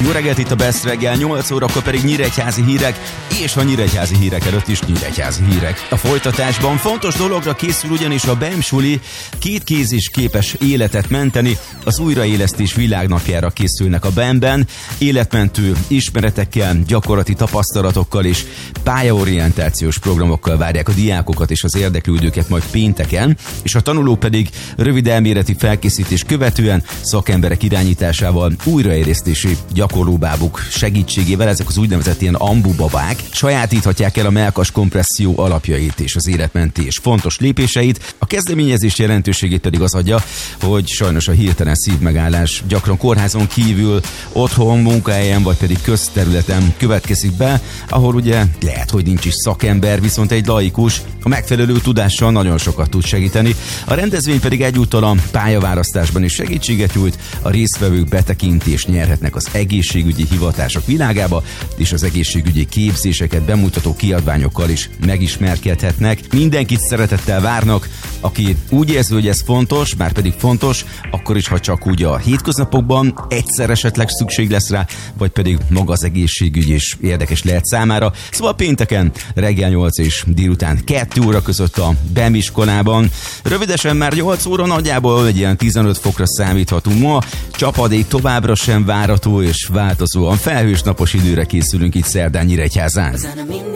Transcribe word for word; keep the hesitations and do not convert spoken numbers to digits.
Jó reggelt, itt a Best Reggel, nyolc órakor pedig nyíregyházi hírek, és a nyíregyházi hírek előtt is nyíregyházi hírek. A folytatásban fontos dologra készül ugyanis a Bemsuli, két kéz is képes életet menteni, az újraélesztés világnapjára készülnek a Bemben, életmentő ismeretekkel, gyakorlati tapasztalatokkal és pályaorientációs programokkal várják a diákokat és az érdeklődőket majd pénteken, és a tanulók pedig rövid elméleti felkészítés követően szakemberek irányításával újraélesztési gyakorlóbábuk segítségével, ezek az úgynevezett ilyen ambubabák sajátíthatják el a mellkas kompresszió alapjait és az életmentés fontos lépéseit. A kezdeményezés jelentőségét pedig az adja, hogy sajnos a hirtelen szívmegállás gyakran kórházon kívül, otthon, munkahelyen vagy pedig közterületen következik be, ahol ugye lehet, hogy nincs is szakember, viszont egy laikus a megfelelő tudással nagyon sokat tud segíteni. A rendezvény pedig egyúttal a pályaválasztásban is segítséget nyújt, a résztvevők betekintést nyerhetnek az egészségügyi hivatások világába, és az egészségügyi képzéseket bemutató kiadványokkal is megismerkedhetnek. Mindenkit szeretettel várnak, aki úgy érzi, hogy ez fontos, már pedig fontos, akkor is, ha csak úgy a hétköznapokban egyszer esetleg szükség lesz rá, vagy pedig maga az egészségügy is érdekes lehet számára. Szóval pénteken reggel nyolc és délután kettő óra között a Bem iskolában. Rövidesen már nyolc óra, nagyjából egy ilyen tizenöt fokra számíthatunk ma. Csapadék továbbra sem várható, és változóan felhős napos időre készülünk itt szerdán Nyíregyházán.